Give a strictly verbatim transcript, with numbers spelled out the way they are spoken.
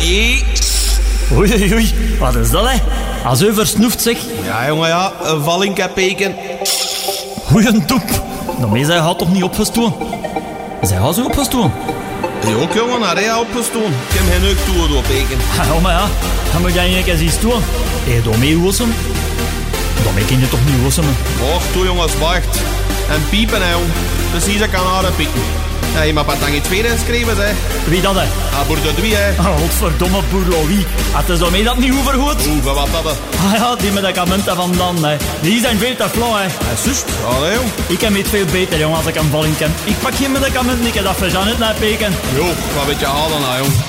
Hey. Oei, oei, oei. Wat is dat, hè? Als u versnoeft, zeg. Ja, jongen, ja. Een vallinkepeken. Goeie toep. Daarmee zij gaat toch niet opgestoken? Zij gaat zo opgestoken? Je ook, jongen, naar hij opgestoken. Ik heb geen neuk toe op peken. Ja, maar ja. Dan moet jij een keer zien stoen. Hé, hey, daarmee hoessen? Daarmee kun je toch niet hoessen, man? Och, toe, jongens, wacht. En piepen, hè, jong. Precies, ik kan haar pieken. Ja, je mag wat dan iets tweede inschrijven, hè. Wie dat, hè? Ah, boer de Dwie, hè. Oh, godverdomme boer Louis. Het is daarmee dat niet overgoed. Oeh, wat dat, hè. Ah ja, die medicamenten van dan, hè. Die zijn veel te flauw, hè. Ja, zus. Allee, jong. Ik heb het veel beter, jong, als ik een valling ken. Ik pak geen medicamenten, ik heb dat voor Janet naar peken. Jo, wat weet je halen, nou, jong.